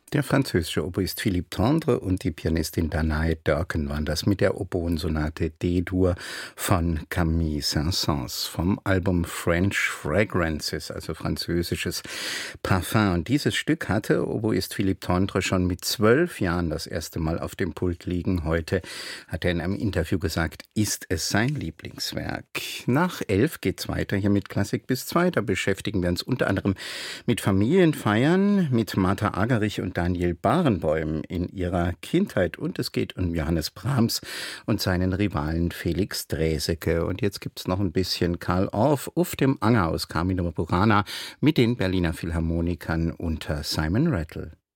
Der französische Oboist Philippe Tendre und die Pianistin Danae Durkin waren das mit der Oboensonate D-Dur von Camille Saint-Saëns vom Album French Fragrances, also französisches Parfum. Und dieses Stück hatte Oboist Philippe Tendre schon mit 12 Jahren das erste Mal auf dem Pult liegen. Heute, hat er in einem Interview gesagt, ist es sein Lieblingswerk. Nach 11 geht's weiter hier mit Klassik bis 2. Da beschäftigen wir uns unter anderem mit Familienfeiern, mit Martha Agerich und Daniel Barenboim in ihrer Kindheit. Und es geht um Johannes Brahms und seinen Rivalen Felix Draeseke. Und jetzt gibt's noch ein bisschen Karl Orff auf dem Anger aus Carmina Burana mit den Berliner Philharmonikern unter Simon Rattle.